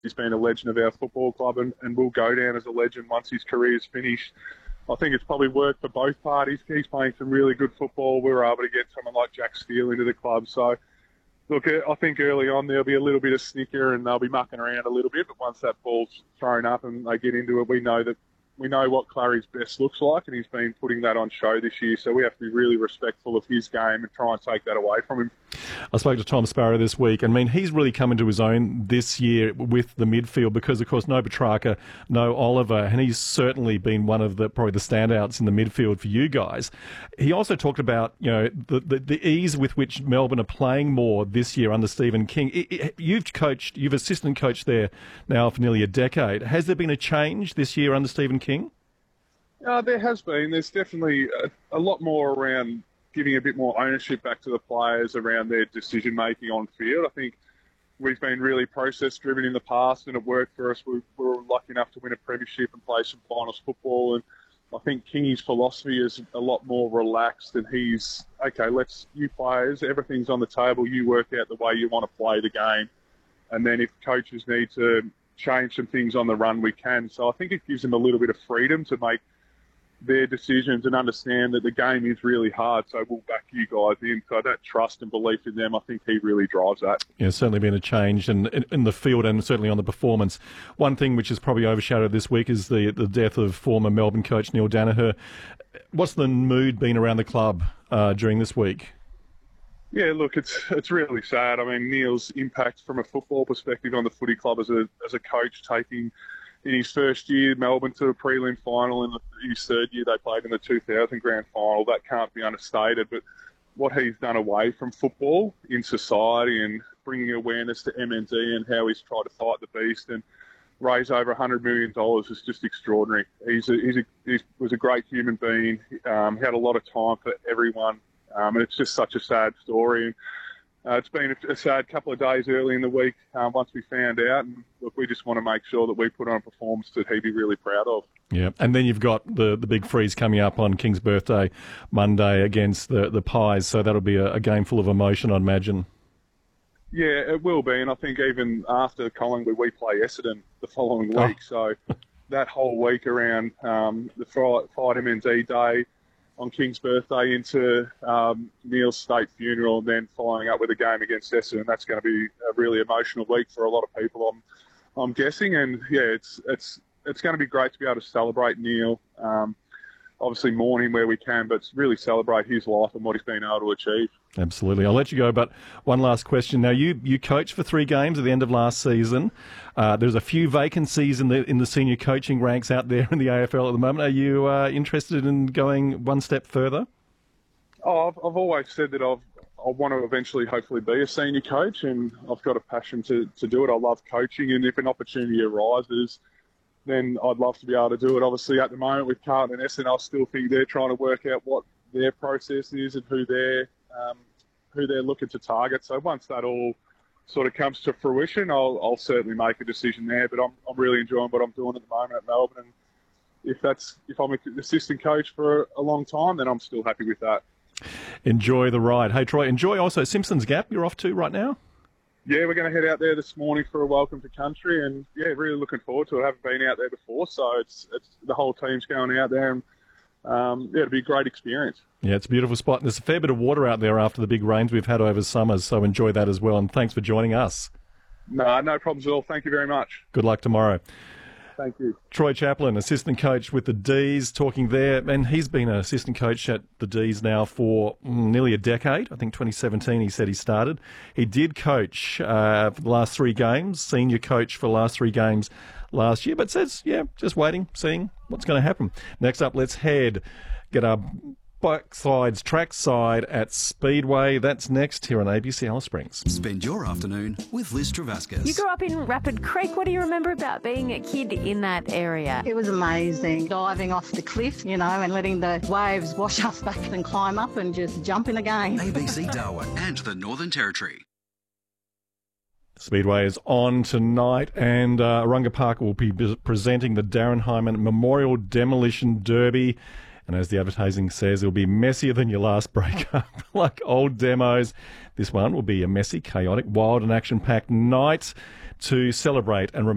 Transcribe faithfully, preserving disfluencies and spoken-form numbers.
He's been a legend of our football club and, and will go down as a legend once his career's finished. I think it's probably worked for both parties. He's playing some really good football. We were able to get someone like Jack Steele into the club. So, look, I think early on there'll be a little bit of snicker and they'll be mucking around a little bit. But once that ball's thrown up and they get into it, we know that we know what Clary's best looks like, and he's been putting that on show this year. So we have to be really respectful of his game and try and take that away from him. I spoke to Tom Sparrow this week. I mean, he's really come into his own this year with the midfield because, of course, no Petrarca, no Oliver, and he's certainly been one of the probably the standouts in the midfield for you guys. He also talked about, you know, the, the, the ease with which Melbourne are playing more this year under Stephen King. It, it, you've coached, you've assistant coached there now for nearly a decade. Has there been a change this year under Stephen King? Uh, there has been. There's definitely a, a lot more around giving a bit more ownership back to the players around their decision-making on field. I think we've been really process-driven in the past, and it worked for us. We, we were lucky enough to win a premiership and play some finals football, and I think Kingy's philosophy is a lot more relaxed, and he's, okay, let's, you players, everything's on the table, you work out the way you want to play the game, and then if coaches need to change some things on the run, we can. So I think it gives them a little bit of freedom to make their decisions and understand that the game is really hard, so we'll back you guys in. So that trust and belief in them, I think he really drives that. Yeah, it's certainly been a change in, in, in the field and certainly on the performance. One thing which is probably overshadowed this week is the, the death of former Melbourne coach Neil Daniher. What's the mood been around the club uh, during this week? Yeah, look, it's it's really sad. I mean, Neil's impact from a football perspective on the footy club as a as a coach, taking in his first year Melbourne to a prelim final, in the, his third year they played in the two thousand grand final. That can't be understated. But what he's done away from football in society and bringing awareness to M N D and how he's tried to fight the beast and raise over one hundred million dollars is just extraordinary. He's a, he's a, he was a great human being. Um, he had a lot of time for everyone. Um, and it's just such a sad story. And, uh, it's been a, a sad couple of days early in the week uh, once we found out. And look, we just want to make sure that we put on a performance that he'd be really proud of. Yeah, and then you've got the, the big freeze coming up on King's birthday Monday against the, the Pies. So that'll be a, a game full of emotion, I'd imagine. Yeah, it will be. And I think even after Collingwood, we play Essendon the following week. Oh. So that whole week around um, the Fight M N D Day, on King's birthday into um, Neil's state funeral, and then following up with a game against Essendon. That's going to be a really emotional week for a lot of people, I'm, I'm guessing. And yeah, it's it's it's going to be great to be able to celebrate Neil. Um, obviously mourn him where we can, but really celebrate his life and what he's been able to achieve. Absolutely. I'll let you go, but one last question. Now, you, you coached for three games at the end of last season. Uh, there's a few vacancies in the in the senior coaching ranks out there in the A F L at the moment. Are you uh, interested in going one step further? Oh, I've, I've always said that I've, I want to eventually hopefully be a senior coach, and I've got a passion to, to do it. I love coaching, and if an opportunity arises, then I'd love to be able to do it. Obviously, at the moment with Carlton and Essendon, I still think they're trying to work out what their process is and who they're um, who they're looking to target. So once that all sort of comes to fruition, I'll, I'll certainly make a decision there. But I'm I'm really enjoying what I'm doing at the moment at Melbourne. And if that's if I'm an assistant coach for a long time, then I'm still happy with that. Enjoy the ride. Hey, Troy, enjoy also Simpsons Gap you're off to right now? Yeah, we're going to head out there this morning for a welcome to country, and yeah, really looking forward to it. I haven't been out there before, so it's it's the whole team's going out there, and um, yeah, it'll be a great experience. Yeah, it's a beautiful spot, and there's a fair bit of water out there after the big rains we've had over summers, so enjoy that as well, and thanks for joining us. No, no problems at all. Thank you very much. Good luck tomorrow. Thank you. Troy Chaplin, assistant coach with the D's, talking there. And he's been an assistant coach at the D's now for mm, nearly a decade. I think twenty seventeen he said he started. He did coach uh, for the last three games, senior coach for the last three games last year, but says, yeah, just waiting, seeing what's going to happen. Next up, let's head, get our bike sides, track side at Speedway. That's next here on A B C Alice Springs. Spend your afternoon with Liz Travascus. You grew up in Rapid Creek. What do you remember about being a kid in that area? It was amazing. Diving off the cliff, you know, and letting the waves wash us back and climb up and just jump in again. A B C Darwin and the Northern Territory. Speedway is on tonight, and uh, Runga Park will be presenting the Darren Hyman Memorial Demolition Derby. And as the advertising says, it'll be messier than your last breakup. Like old demos, this one will be a messy, chaotic, wild and action-packed night to celebrate and remember